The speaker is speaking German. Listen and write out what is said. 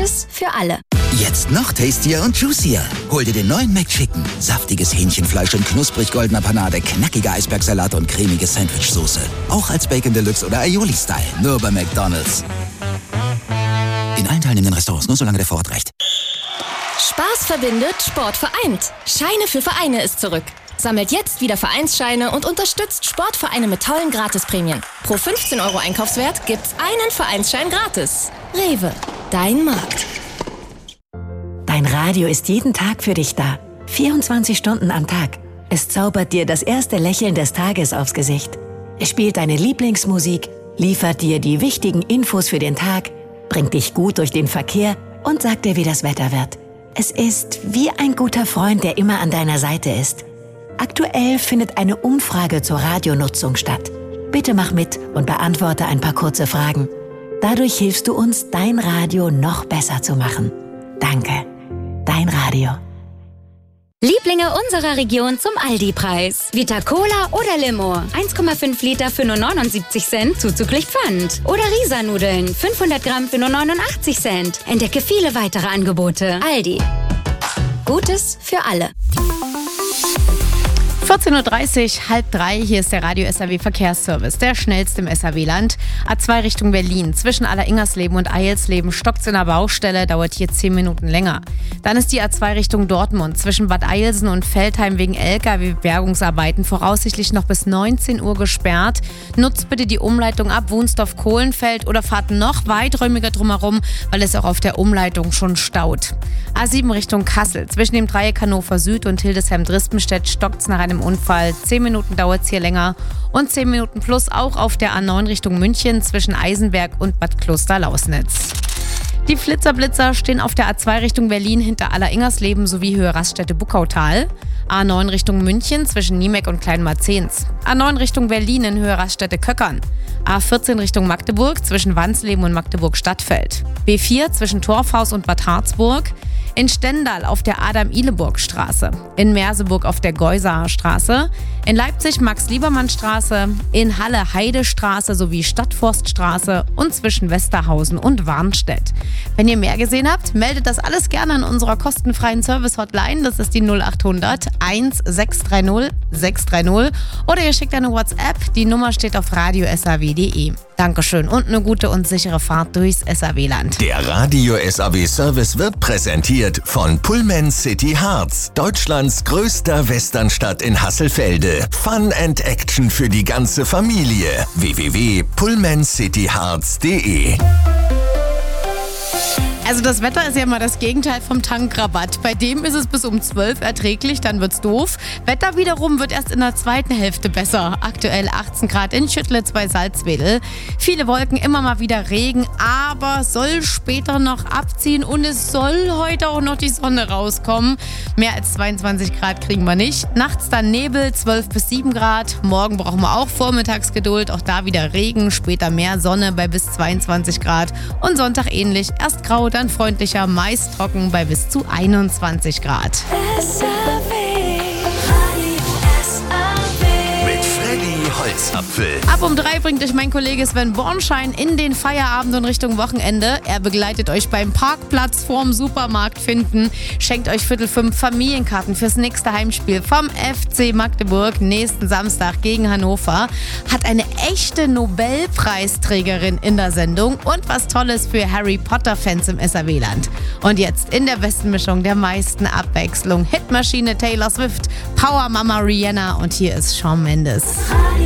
Gutes für alle. Jetzt noch tastier und juicier. Hol dir den neuen McChicken. Saftiges Hähnchenfleisch in knusprig goldener Panade, knackiger Eisbergsalat und cremige Sandwichsoße. Auch als Bacon Deluxe oder Aioli-Style. Nur bei McDonald's. In allen teilnehmenden Restaurants, nur solange der Vorrat reicht. Spaß verbindet, Sport vereint. Scheine für Vereine ist zurück. Sammelt jetzt wieder Vereinsscheine und unterstützt Sportvereine mit tollen Gratisprämien. Pro 15 € Einkaufswert gibt's einen Vereinsschein gratis. Rewe, dein Markt. Dein Radio ist jeden Tag für dich da. 24 Stunden am Tag. Es zaubert dir das erste Lächeln des Tages aufs Gesicht. Es spielt deine Lieblingsmusik, liefert dir die wichtigen Infos für den Tag, bringt dich gut durch den Verkehr und sagt dir, wie das Wetter wird. Es ist wie ein guter Freund, der immer an deiner Seite ist. Aktuell findet eine Umfrage zur Radionutzung statt. Bitte mach mit und beantworte ein paar kurze Fragen. Dadurch hilfst du uns, dein Radio noch besser zu machen. Danke. Dein Radio. Lieblinge unserer Region zum Aldi-Preis. Vita Cola oder Limo. 1,5 Liter für nur 79 Cent, zuzüglich Pfand. Oder Risa-Nudeln. 500 Gramm für nur 89 Cent. Entdecke viele weitere Angebote. Aldi. Gutes für alle. 14.30 Uhr, 2:30, hier ist der Radio SAW Verkehrsservice, der schnellste im SAW-Land. A2 Richtung Berlin, zwischen Alleringers-Leben und Eilsleben stockt's in der Baustelle, dauert hier 10 Minuten länger. Dann ist die A2 Richtung Dortmund, zwischen Bad Eilsen und Veltheim wegen LKW-Bergungsarbeiten voraussichtlich noch bis 19 Uhr gesperrt. Nutzt bitte die Umleitung ab Wunsdorf-Kohlenfeld oder fahrt noch weiträumiger drumherum, weil es auch auf der Umleitung schon staut. A7 Richtung Kassel, zwischen dem Dreieck Hannover Süd und Hildesheim-Drispenstedt stockt's nach einem Unfall. 10 Minuten dauert es hier länger und 10 Minuten plus auch auf der A9 Richtung München zwischen Eisenberg und Bad Kloster-Lausnitz. Die Flitzer-Blitzer stehen auf der A2 Richtung Berlin hinter Alleringers-Leben sowie Höhe Raststätte Buckautal. A9 Richtung München zwischen Niemek und Kleinmarzens. A9 Richtung Berlin in Höhe Raststätte Köckern. A14 Richtung Magdeburg zwischen Wansleben und Magdeburg-Stadtfeld. B4 zwischen Torfhaus und Bad Harzburg. In Stendal auf der Adam-Ihleburg-Straße, in Merseburg auf der Geusaer Straße, in Leipzig Max-Liebermann-Straße, in Halle Heidestraße sowie Stadtforststraße und zwischen Westerhausen und Warnstedt. Wenn ihr mehr gesehen habt, meldet das alles gerne an unserer kostenfreien Service-Hotline. Das ist die 0800 1630 630 oder ihr schickt eine WhatsApp. Die Nummer steht auf radio-saw.de. Dankeschön und eine gute und sichere Fahrt durchs SAW-Land. Der Radio SAW Service wird präsentiert von Pullman City Harz, Deutschlands größter Westernstadt in Hasselfelde. Fun and Action für die ganze Familie. www.pullmancityharz.de. Also das Wetter ist ja mal das Gegenteil vom Tankrabatt. Bei dem ist es bis um 12 erträglich, dann wird's doof. Wetter wiederum wird erst in der zweiten Hälfte besser. Aktuell 18 Grad in Schüttlitz bei Salzwedel. Viele Wolken, immer mal wieder Regen, aber soll später noch abziehen und es soll heute auch noch die Sonne rauskommen. Mehr als 22 Grad kriegen wir nicht. Nachts dann Nebel, 12 bis 7 Grad. Morgen brauchen wir auch Vormittagsgeduld, auch da wieder Regen, später mehr Sonne bei bis 22 Grad. Und Sonntag ähnlich, erst grau, dann freundlicher, meist trocken bei bis zu 21 Grad. Mit Freddy Holzapfel. Ab um 3 bringt euch mein Kollege Sven Bornschein in den Feierabend und Richtung Wochenende. Er begleitet euch beim Parkplatz vorm Supermarkt finden, schenkt euch 4:45 Familienkarten fürs nächste Heimspiel vom FC Magdeburg nächsten Samstag gegen Hannover, hat eine echte Nobelpreisträgerin in der Sendung und was Tolles für Harry Potter-Fans im SAW-Land. Und jetzt in der besten Mischung der meisten Abwechslung: Hitmaschine Taylor Swift, Power Mama Rihanna und hier ist Shawn Mendes.